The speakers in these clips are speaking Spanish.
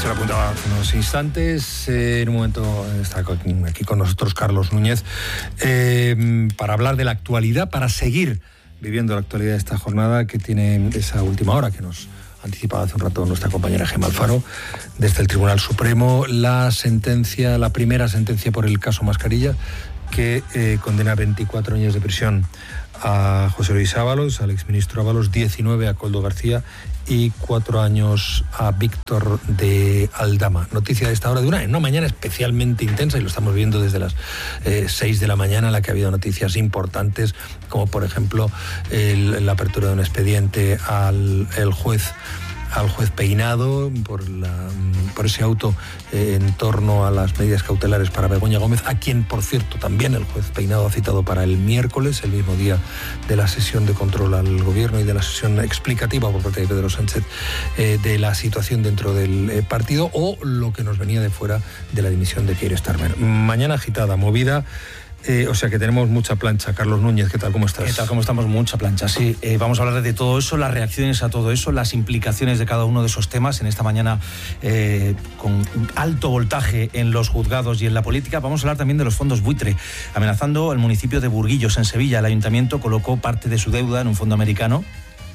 Se lo apuntaba hace unos instantes. En un momento está aquí con nosotros Carlos Núñez para hablar de la actualidad, para seguir viviendo la actualidad de esta jornada que tiene esa última hora que nos anticipaba hace un rato nuestra compañera Gemma Alfaro, desde el Tribunal Supremo, la primera sentencia por el caso Mascarilla, que condena a 24 años de prisión a José Luis Ábalos, al exministro Ábalos, 19 a Koldo García y 4 años a Víctor de Aldama. Noticia de esta hora, de una mañana especialmente intensa, y lo estamos viendo desde las 6 de la mañana, en la que ha habido noticias importantes, como por ejemplo la apertura de un expediente al juez Peinado por ese auto en torno a las medidas cautelares para Begoña Gómez, a quien, por cierto, también el juez Peinado ha citado para el miércoles, el mismo día de la sesión de control al gobierno y de la sesión explicativa por parte de Pedro Sánchez de la situación dentro del partido, o lo que nos venía de fuera de la dimisión de Keir Starmer. Mañana agitada, movida. O sea que tenemos mucha plancha. Carlos Núñez, ¿qué tal? ¿Cómo estás? ¿Qué tal? ¿Cómo estamos? Mucha plancha, sí. Vamos a hablar de todo eso, las reacciones a todo eso, las implicaciones de cada uno de esos temas en esta mañana con alto voltaje en los juzgados y en la política. Vamos a hablar también de los fondos buitre. Amenazando al municipio de Burguillos, en Sevilla, el ayuntamiento colocó parte de su deuda en un fondo americano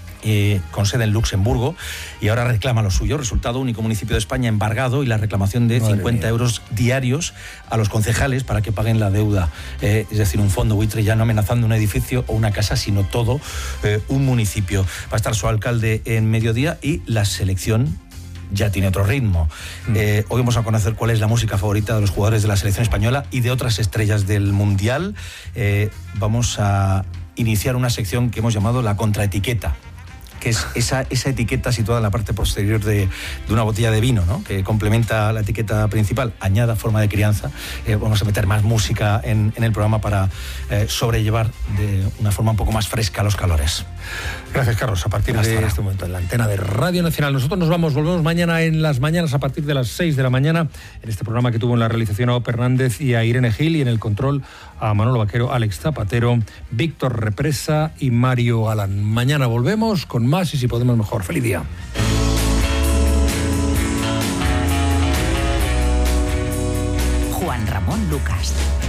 con sede en Luxemburgo, y ahora reclama lo suyo. Resultado, único municipio de España embargado, y la reclamación de 50 euros diarios a los concejales para que paguen la deuda. Es decir, un fondo buitre ya no amenazando un edificio o una casa, sino todo un municipio. Va a estar su alcalde en mediodía, y la selección ya tiene otro ritmo. Hoy vamos a conocer cuál es la música favorita de los jugadores de la selección española y de otras estrellas del Mundial. Vamos a iniciar una sección que hemos llamado la contraetiqueta, que es esa etiqueta situada en la parte posterior de una botella de vino, ¿no?, que complementa la etiqueta principal, añada forma de crianza. Vamos a meter más música en el programa para sobrellevar de una forma un poco más fresca los calores. Gracias, Carlos. A partir de este momento en la antena de Radio Nacional. Nosotros volvemos mañana en las mañanas a partir de las 6 de la mañana, en este programa que tuvo en la realización a Ope Hernández y a Irene Gil, y en el control a Manolo Vaquero, Alex Zapatero, Víctor Represa y Mario Galán. Mañana volvemos con más, y si podemos mejor. Feliz día. Juan Ramón Lucas.